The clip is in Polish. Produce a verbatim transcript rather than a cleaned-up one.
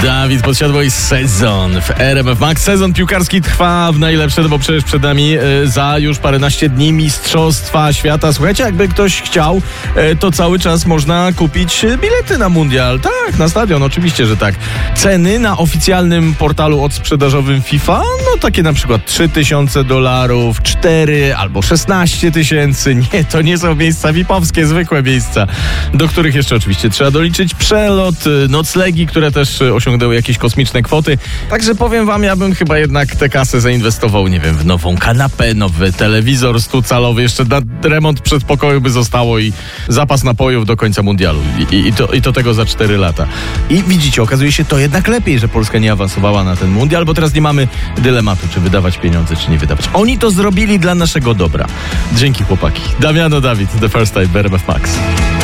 Dawid Podsiadło i sezon w R M F Max. Sezon piłkarski trwa w najlepsze, no bo przecież przed nami y, za już paręnaście dni Mistrzostwa Świata. Słuchajcie, jakby ktoś chciał, y, to cały czas można kupić bilety na mundial. Tak, na stadion, oczywiście, że tak. Ceny na oficjalnym portalu odsprzedażowym FIFA, no takie na przykład trzy tysiące dolarów, cztery albo szesnaście tysięcy. Nie, to nie są miejsca V I P-owskie, zwykłe miejsca, do których jeszcze oczywiście trzeba doliczyć przelot, noclegi, które też osiągnęły jakieś kosmiczne kwoty. Także powiem wam, ja bym chyba jednak tę kasę zainwestował, nie wiem, w nową kanapę, nowy telewizor stucalowy, jeszcze na remont przedpokoju by zostało i zapas napojów do końca mundialu. I, i, to, i to tego za cztery lata. I widzicie, okazuje się to jednak lepiej, że Polska nie awansowała na ten mundial, bo teraz nie mamy dylematu, czy wydawać pieniądze, czy nie wydawać. Oni to zrobili dla naszego dobra. Dzięki, chłopaki. Damiano, Dawid, The First Time, B R M F Max.